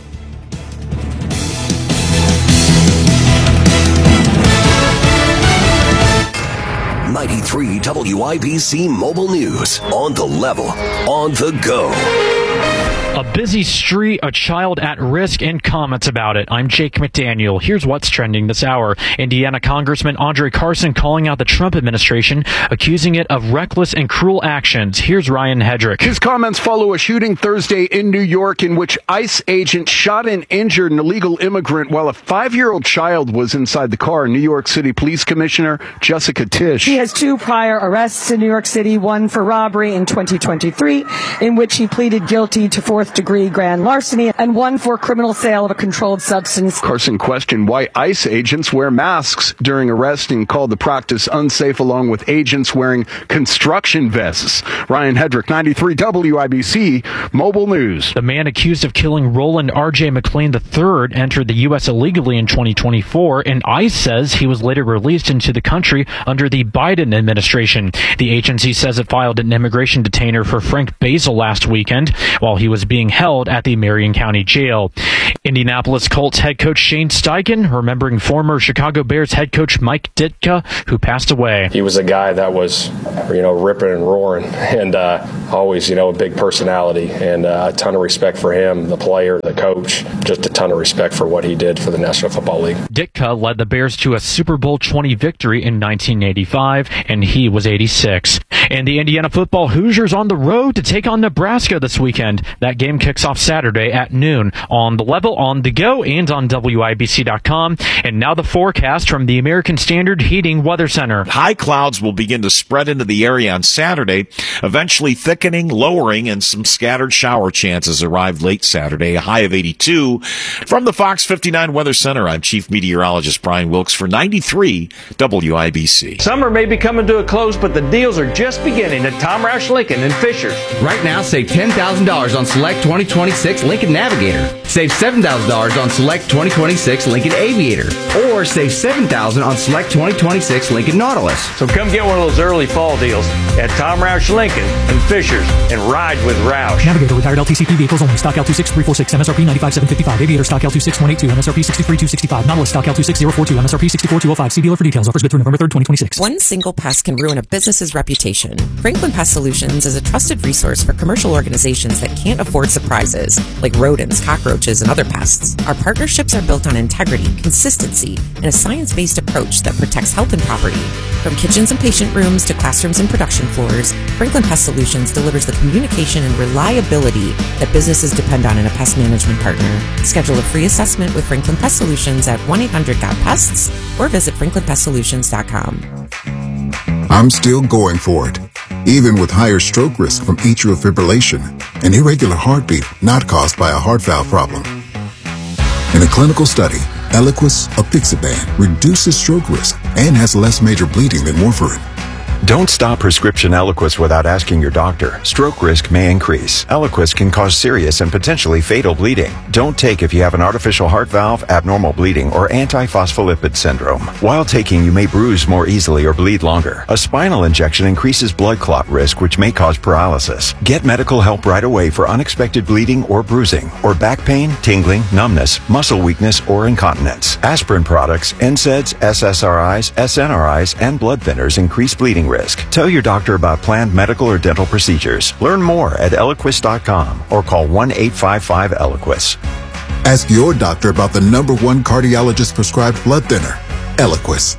ninety-three W I B C Mobile News. On the level, on the go.
A busy street, a child at risk, and comments about it. I'm Jake McDaniel. Here's what's trending this hour. Indiana Congressman Andre Carson calling out the Trump administration, accusing it of reckless and cruel actions. Here's Ryan Hedrick.
His comments follow a shooting Thursday in New York in which ICE agents shot and injured an illegal immigrant while a five-year-old child was inside the car. New York City Police Commissioner Jessica Tisch.
He has two prior arrests in New York City, one for robbery in twenty twenty-three, in which he pleaded guilty to forced
fourth-degree grand larceny and one for criminal sale of a controlled substance.
Carson questioned why ICE agents wear masks during arrest and called the practice unsafe, along with agents wearing construction vests. Ryan Hedrick, ninety-three W I B C Mobile News.
The man accused of killing Roland R J McClain the third entered the U S illegally in twenty twenty-four, and ICE says he was later released into the country under the Biden administration. The agency says it filed an immigration detainer for Frank Basil last weekend while he was being held at the Marion County Jail. Indianapolis Colts head coach Shane Steichen remembering former Chicago Bears head coach Mike Ditka, who passed away.
He was a guy that was, you know, ripping and roaring, and uh, always, you know, a big personality, and uh, a ton of respect for him, the player, the coach, just a ton of respect for what he did for the National Football League.
Ditka led the Bears to a Super Bowl twenty victory in nineteen eighty-five, and he was eighty-six. And the Indiana football Hoosiers on the road to take on Nebraska this weekend. That game kicks off Saturday at noon on The Level, on The Go, and on W I B C dot com. And now the forecast from the American Standard Heating Weather Center.
High clouds will begin to spread into the area on Saturday, eventually thickening, lowering, and some scattered shower chances arrive late Saturday, a high of eighty-two. From the Fox fifty-nine Weather Center, I'm Chief Meteorologist Brian Wilkes for ninety-three W I B C.
Summer may be coming to a close, but the deals are just beginning at Tom Roush Lincoln in Fishers.
Right now, save ten thousand dollars on select twenty twenty-six Lincoln Navigator. Save seven thousand dollars on select twenty twenty-six Lincoln Aviator. Or save seven thousand dollars on select twenty twenty-six Lincoln Nautilus.
So come get one of those early fall deals at Tom Roush Lincoln in Fishers and ride with Roush.
Navigator retired L T C P vehicles only. Stock L two six three four six, M S R P ninety-five seven fifty-five. Aviator stock L two six one eight two, M S R P sixty-three two sixty-five. Nautilus stock L two six zero four two, M S R P sixty-four two oh five. See dealer for details. Offers good through November third, twenty twenty-six.
One single pest can ruin a business's reputation. Franklin Pest Solutions is a trusted resource for commercial organizations that can't afford surprises, like rodents, cockroaches, and other pests. Our partnerships are built on integrity, consistency, and a science-based approach that protects health and property. From kitchens and patient rooms to classrooms and production floors, Franklin Pest Solutions delivers the communication and reliability that businesses depend on in a pest management partner. Schedule a free assessment with Franklin Pest Solutions at one eight hundred got pests or visit franklin pest solutions dot com.
I'm still going for it, even with higher stroke risk from atrial fibrillation, an irregular heartbeat not caused by a heart valve problem. In a clinical study, Eliquis apixaban reduces stroke risk and has less major bleeding than warfarin.
Don't stop prescription Eliquis without asking your doctor. Stroke risk may increase. Eliquis can cause serious and potentially fatal bleeding. Don't take if you have an artificial heart valve, abnormal bleeding, or antiphospholipid syndrome. While taking, you may bruise more easily or bleed longer. A spinal injection increases blood clot risk, which may cause paralysis. Get medical help right away for unexpected bleeding or bruising, or back pain, tingling, numbness, muscle weakness, or incontinence. Aspirin products, N SAIDs, S S R Is, S N R Is, and blood thinners increase bleeding risk. Tell your doctor about planned medical or dental procedures. Learn more at eliquis dot com or call one eight five five Eliquis.
Ask your doctor about the number one cardiologist prescribed blood thinner, Eliquis.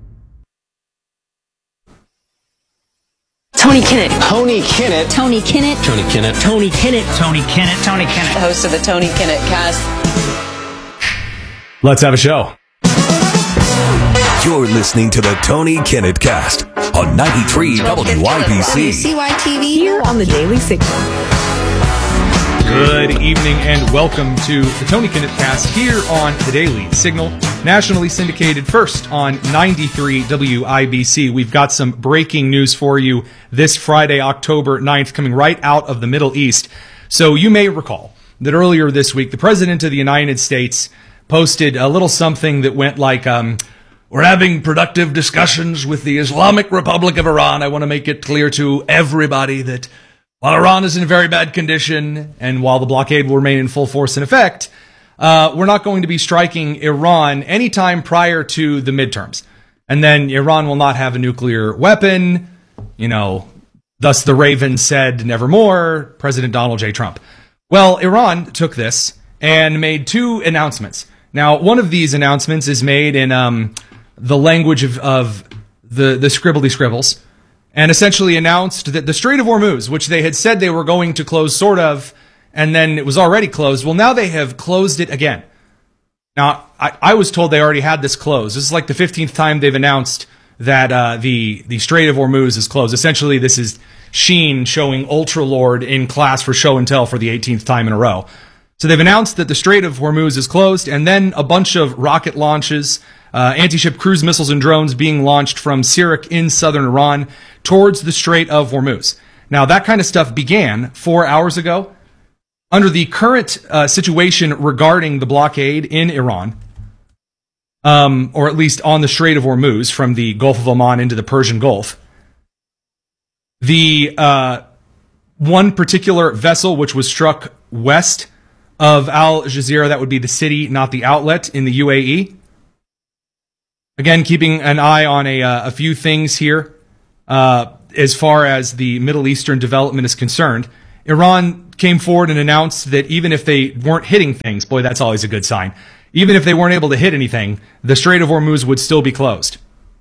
Tony Kinnett. Tony Kinnett. Tony Kinnett.
Tony Kinnett.
Tony Kinnett. Tony Kinnett. Tony Kinnett. The host of the Tony Kinnett Cast.
Let's have a show.
You're listening to the Tony Kinnett Cast on ninety-three W I B C.
C Y T V here on the Daily Signal.
Good evening and welcome to the Tony Kinnett Cast here on the Daily Signal, nationally syndicated first on ninety-three W I B C. We've got some breaking news for you this Friday, October ninth, coming right out of the Middle East. So you may recall that earlier this week, the President of the United States posted a little something that went like, um, we're having productive discussions with the Islamic Republic of Iran. I want to make it clear to everybody that while Iran is in very bad condition and while the blockade will remain in full force in effect, uh, we're not going to be striking Iran anytime prior to the midterms. And then Iran will not have a nuclear weapon, you know, thus the Raven said nevermore, President Donald J. Trump. Well, Iran took this and made two announcements. Now, one of these announcements is made in um, the language of, of the, the scribbly scribbles, and essentially announced that the Strait of Hormuz, which they had said they were going to close sort of, and then it was already closed, well, now they have closed it again. Now, I, I was told they already had this closed. This is like the fifteenth time they've announced that uh, the, the Strait of Hormuz is closed. Essentially, this is Sheen showing Ultralord in class for show and tell for the eighteenth time in a row. So they've announced that the Strait of Hormuz is closed, and then a bunch of rocket launches, uh, anti-ship cruise missiles and drones being launched from Sirak in southern Iran towards the Strait of Hormuz. Now, that kind of stuff began four hours ago. Under the current uh, situation regarding the blockade in Iran, um, or at least on the Strait of Hormuz from the Gulf of Oman into the Persian Gulf, the uh, one particular vessel which was struck west of Al Jazeera, that would be the city, not the outlet, in the U A E. Again, keeping an eye on a, uh, a few things here uh, as far as the Middle Eastern development is concerned. Iran came forward and announced that even if they weren't hitting things, boy, that's always a good sign, even if they weren't able to hit anything, the Strait of Hormuz would still be closed.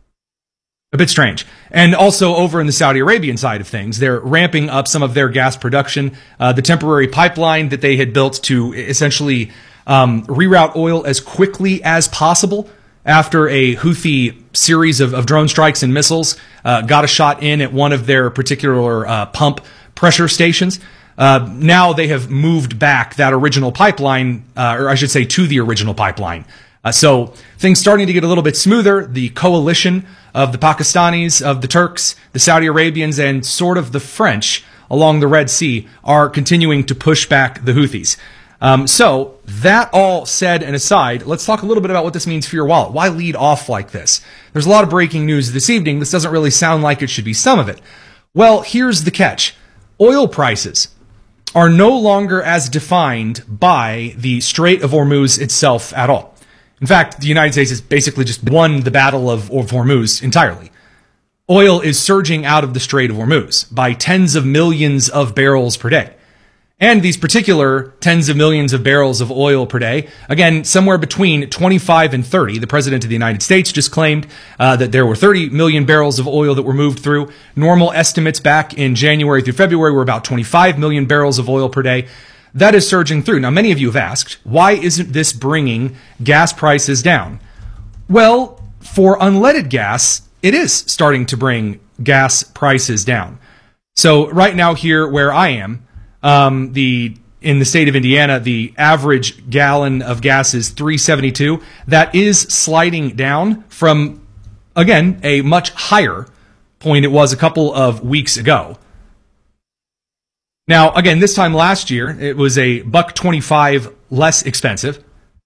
A bit strange. And also over in the Saudi Arabian side of things, they're ramping up some of their gas production. Uh, the temporary pipeline that they had built to essentially um, reroute oil as quickly as possible after a Houthi series of, of drone strikes and missiles uh, got a shot in at one of their particular uh, pump pressure stations. Uh, now they have moved back that original pipeline, uh, or I should say to the original pipeline. Uh, so things starting to get a little bit smoother. The coalition of the Pakistanis, of the Turks, the Saudi Arabians, and sort of the French along the Red Sea are continuing to push back the Houthis. Um, so that all said and aside, let's talk a little bit about what this means for your wallet. Why lead off like this? There's a lot of breaking news this evening. This doesn't really sound like it should be some of it. Well, here's the catch. Oil prices are no longer as defined by the Strait of Hormuz itself at all. In fact, the United States has basically just won the battle of, of Hormuz entirely. Oil is surging out of the Strait of Hormuz by tens of millions of barrels per day. And these particular tens of millions of barrels of oil per day, again, somewhere between twenty-five and thirty. The President of the United States just claimed uh, that there were thirty million barrels of oil that were moved through. Normal estimates back in January through February were about twenty-five million barrels of oil per day. That is surging through. Now, many of you have asked, why isn't this bringing gas prices down? Well, for unleaded gas, it is starting to bring gas prices down. So right now here where I am, um, the in the state of Indiana, the average gallon of gas is three seventy-two. That is sliding down from, again, a much higher point it was a couple of weeks ago. Now, again, this time last year, it was a buck twenty-five less expensive.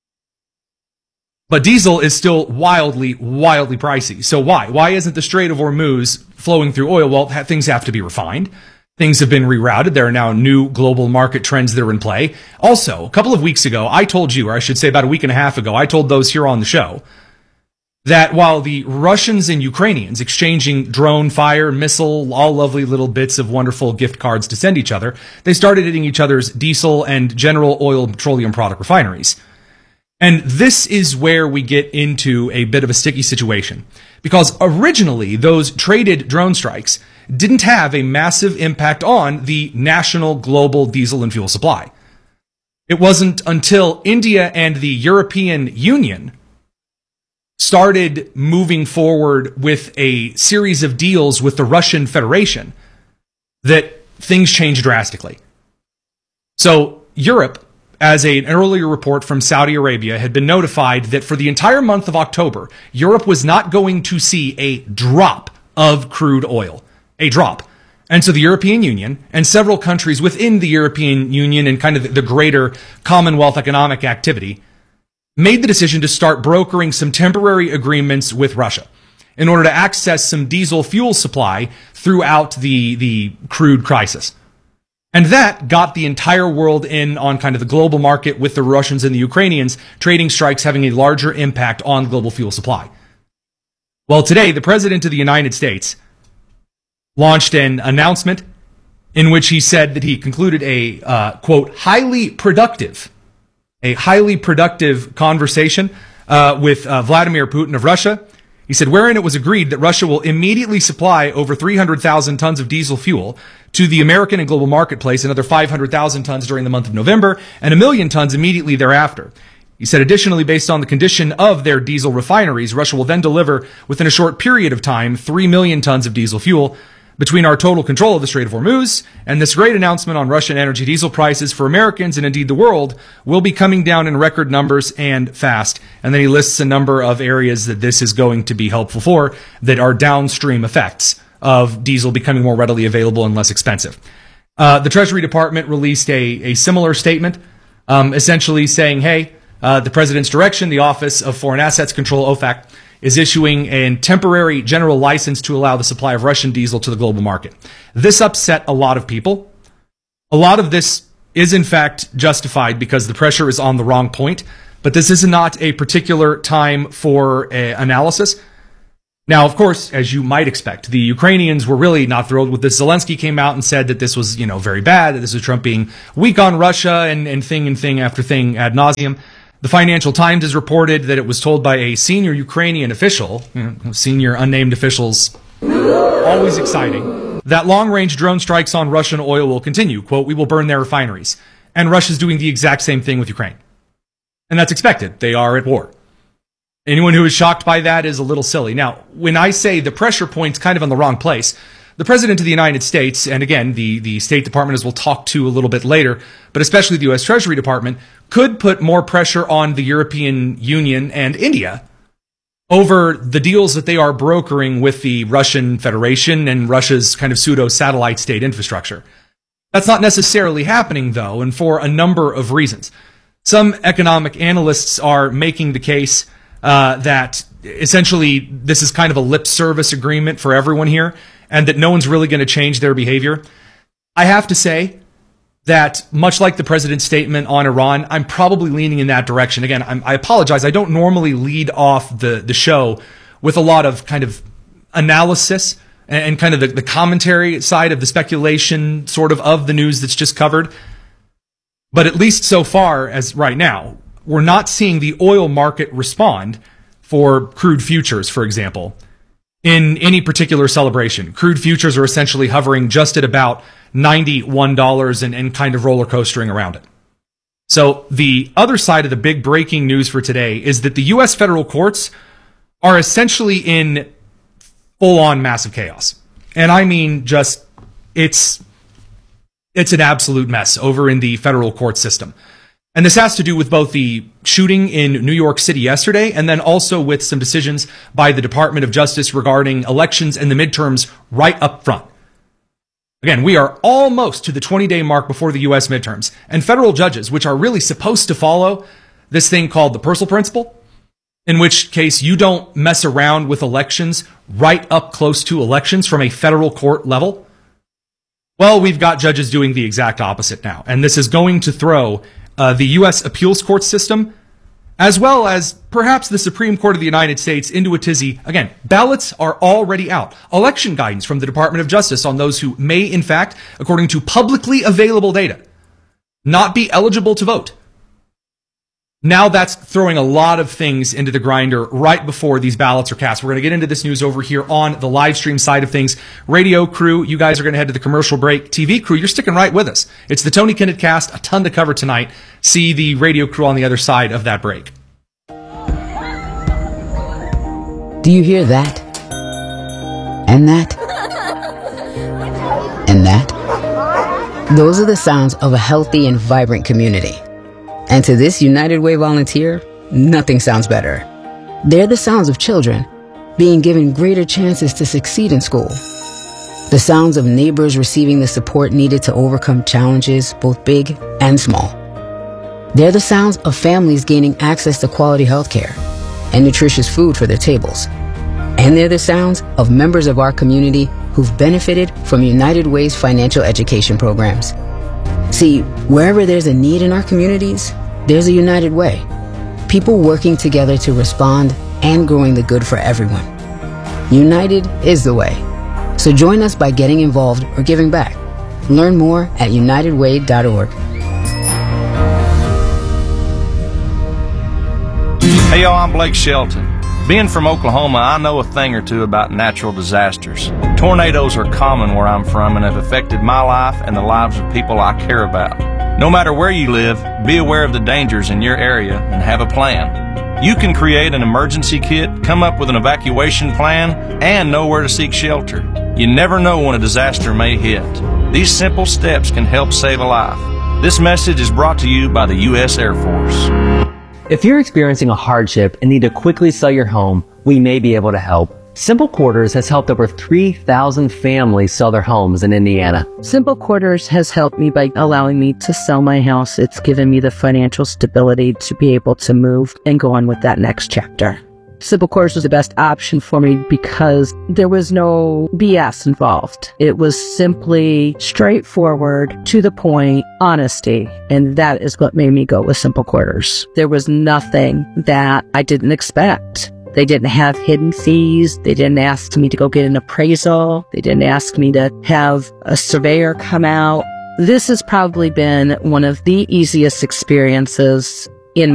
But diesel is still wildly, wildly pricey. So why? Why isn't the Strait of Hormuz flowing through oil? Well, things have to be refined. Things have been rerouted. There are now new global market trends that are in play. Also, a couple of weeks ago, I told you, or I should say about a week and a half ago, I told those here on the show, that while the Russians and Ukrainians exchanging drone fire, missile, all lovely little bits of wonderful gift cards to send each other, they started hitting each other's diesel and general oil and petroleum product refineries. And this is where we get into a bit of a sticky situation. Because originally, those traded drone strikes didn't have a massive impact on the national global diesel and fuel supply. It wasn't until India and the European Union started moving forward with a series of deals with the Russian Federation that things changed drastically. So Europe, as a, an earlier report from Saudi Arabia, had been notified that for the entire month of October, Europe was not going to see a drop of crude oil. A drop. And so the European Union and several countries within the European Union and kind of the greater Commonwealth economic activity made the decision to start brokering some temporary agreements with Russia in order to access some diesel fuel supply throughout the, the crude crisis. And that got the entire world in on kind of the global market, with the Russians and the Ukrainians trading strikes having a larger impact on global fuel supply. Well, today, the President of the United States launched an announcement in which he said that he concluded a, uh, quote, highly productive, a highly productive conversation uh, with uh, Vladimir Putin of Russia. He said, wherein it was agreed that Russia will immediately supply over three hundred thousand tons of diesel fuel to the American and global marketplace, another five hundred thousand tons during the month of November, and a million tons immediately thereafter. He said, additionally, based on the condition of their diesel refineries, Russia will then deliver, within a short period of time, three million tons of diesel fuel. Between our total control of the Strait of Hormuz and this great announcement on Russian energy, diesel prices for Americans and indeed the world will be coming down in record numbers and fast. And then he lists a number of areas that this is going to be helpful for that are downstream effects of diesel becoming more readily available and less expensive. Uh, the Treasury Department released a, a similar statement, um, essentially saying, hey, uh, the President's direction, the Office of Foreign Assets Control, O FAC, is issuing a temporary general license to allow the supply of Russian diesel to the global market. This upset a lot of people. A lot of this is, in fact, justified because the pressure is on the wrong point, but this is not a particular time for uh, analysis. Now, of course, as you might expect, the Ukrainians were really not thrilled with this. Zelensky came out and said that this was, you know, very bad, that this was Trump being weak on Russia and, and thing and thing after thing ad nauseum. The Financial Times has reported that it was told by a senior Ukrainian official, you know, senior unnamed officials, always exciting, that long-range drone strikes on Russian oil will continue. Quote, we will burn their refineries. And Russia's doing the exact same thing with Ukraine. And that's expected. They are at war. Anyone who is shocked by that is a little silly. Now, when I say the pressure point's kind of in the wrong place, the President of the United States, and again, the, the State Department, as we'll talk to a little bit later, but especially the U S Treasury Department, could put more pressure on the European Union and India over the deals that they are brokering with the Russian Federation and Russia's kind of pseudo-satellite state infrastructure. That's not necessarily happening, though, and for a number of reasons. Some economic analysts are making the case uh, that essentially this is kind of a lip service agreement for everyone here, and that no one's really going to change their behavior. I have to say that, much like the president's statement on Iran, I'm probably leaning in that direction. Again, I'm, I apologize. I don't normally lead off the, the show with a lot of kind of analysis and, and kind of the, the commentary side of the speculation sort of of the news that's just covered. But at least so far as right now, we're not seeing the oil market respond for crude futures, for example, in any particular celebration. Crude futures are essentially hovering just at about ninety-one dollars and, and kind of roller coastering around it. So the other side of the big breaking news for today is that the U S federal courts are essentially in full-on massive chaos. And I mean just, it's, it's an absolute mess over in the federal court system. And this has to do with both the shooting in New York City yesterday and then also with some decisions by the Department of Justice regarding elections and the midterms right up front. Again, we are almost to the twenty-day mark before the U S midterms, and federal judges, which are really supposed to follow this thing called the Purcell Principle, in which case you don't mess around with elections right up close to elections from a federal court level. Well, we've got judges doing the exact opposite now, and this is going to throw Uh, the U S appeals court system, as well as perhaps the Supreme Court of the United States, into a tizzy. Again, ballots are already out. Election guidance from the Department of Justice on those who may, in fact, according to publicly available data, not be eligible to vote. Now that's throwing a lot of things into the grinder right before these ballots are cast. We're going to get into this news over here on the live stream side of things. Radio crew, you guys are going to head to the commercial break. T V crew, you're sticking right with us. It's the Tony Kinnett Cast, a ton to cover tonight. See the radio crew on the other side of that break.
Do you hear that? And that? And that? Those are the sounds of a healthy and vibrant community. And to this United Way volunteer, nothing sounds better. They're the sounds of children being given greater chances to succeed in school. The sounds of neighbors receiving the support needed to overcome challenges, both big and small. They're the sounds of families gaining access to quality health care and nutritious food for their tables. And they're the sounds of members of our community who've benefited from United Way's financial education programs. See, wherever there's a need in our communities, there's a United Way. People working together to respond and growing the good for everyone. United is the way. So join us by getting involved or giving back. Learn more at united way dot org.
Hey y'all, I'm Blake Shelton. Being from Oklahoma, I know a thing or two about natural disasters. Tornadoes are common where I'm from and have affected my life and the lives of people I care about. No matter where you live, be aware of the dangers in your area and have a plan. You can create an emergency kit, come up with an evacuation plan, and know where to seek shelter. You never know when a disaster may hit. These simple steps can help save a life. This message is brought to you by the U S Air Force.
If you're experiencing a hardship and need to quickly sell your home, we may be able to help. Simple Quarters has helped over three thousand families sell their homes in Indiana.
Simple Quarters has helped me by allowing me to sell my house. It's given me the financial stability to be able to move and go on with that next chapter. Simple Quarters was the best option for me because there was no B S involved. It was simply straightforward, to the point, honesty, and that is what made me go with Simple Quarters. There was nothing that I didn't expect. They didn't have hidden fees. They didn't ask me to go get an appraisal. They didn't ask me to have a surveyor come out. This has probably been one of the easiest experiences